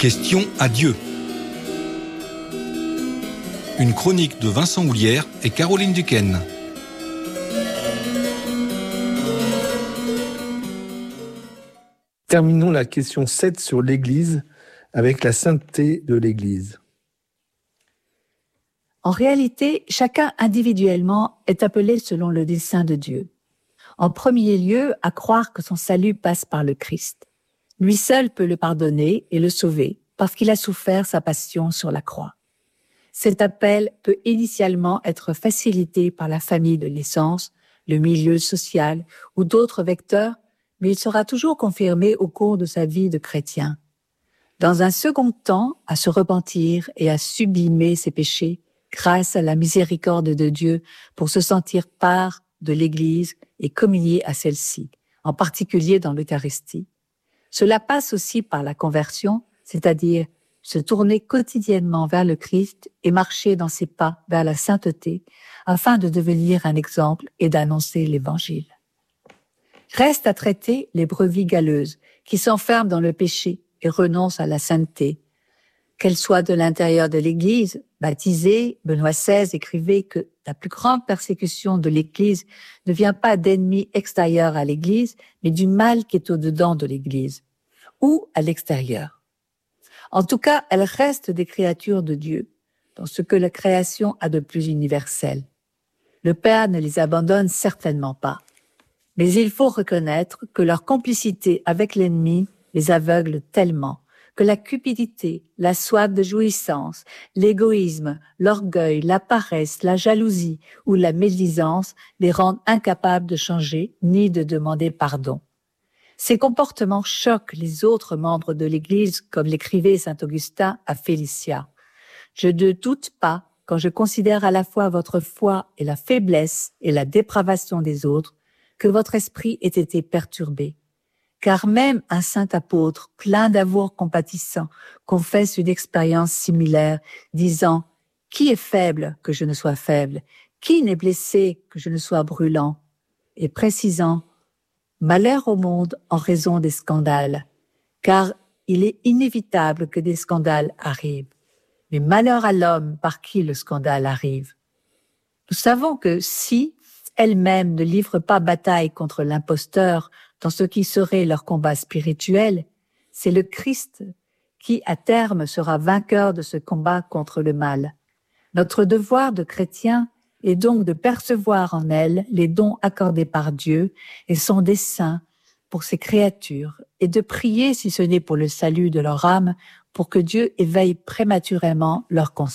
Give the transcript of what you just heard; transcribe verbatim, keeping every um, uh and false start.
Question à Dieu. Une chronique de Vincent Houlière et Caroline Duquesne. Terminons la question sept sur l'Église avec la sainteté de l'Église. En réalité, chacun individuellement est appelé selon le dessein de Dieu. En premier lieu, à croire que son salut passe par le Christ. Lui seul peut le pardonner et le sauver parce qu'il a souffert sa passion sur la croix. Cet appel peut initialement être facilité par la famille de naissance, le milieu social ou d'autres vecteurs, mais il sera toujours confirmé au cours de sa vie de chrétien. Dans un second temps, à se repentir et à sublimer ses péchés grâce à la miséricorde de Dieu pour se sentir part de l'Église et communier à celle-ci, en particulier dans l'Eucharistie. Cela passe aussi par la conversion, c'est-à-dire se tourner quotidiennement vers le Christ et marcher dans ses pas vers la sainteté afin de devenir un exemple et d'annoncer l'Évangile. Reste à traiter les brebis galeuses qui s'enferment dans le péché et renoncent à la sainteté. Qu'elles soient de l'intérieur de l'Église, baptisées, Benoît seize écrivait que la plus grande persécution de l'Église ne vient pas d'ennemis extérieurs à l'Église, mais du mal qui est au-dedans de l'Église, ou à l'extérieur. En tout cas, elles restent des créatures de Dieu, dans ce que la création a de plus universel. Le Père ne les abandonne certainement pas. Mais il faut reconnaître que leur complicité avec l'ennemi les aveugle tellement que la cupidité, la soif de jouissance, l'égoïsme, l'orgueil, la paresse, la jalousie ou la médisance les rendent incapables de changer ni de demander pardon. Ces comportements choquent les autres membres de l'Église, comme l'écrivait saint Augustin à Félicia. Je ne doute pas, quand je considère à la fois votre foi et la faiblesse et la dépravation des autres, que votre esprit ait été perturbé. Car même un saint apôtre, plein d'amour compatissant, confesse une expérience similaire, disant « Qui est faible que je ne sois faible? Qui n'est blessé que je ne sois brûlant ?» et précisant « Malheur au monde en raison des scandales, car il est inévitable que des scandales arrivent. Mais malheur à l'homme par qui le scandale arrive. » Nous savons que si elles-mêmes ne livrent pas bataille contre l'imposteur dans ce qui serait leur combat spirituel, c'est le Christ qui, à terme, sera vainqueur de ce combat contre le mal. Notre devoir de chrétien est donc de percevoir en elles les dons accordés par Dieu et son dessein pour ses créatures, et de prier, si ce n'est pour le salut de leur âme, pour que Dieu éveille prématurément leur conscience.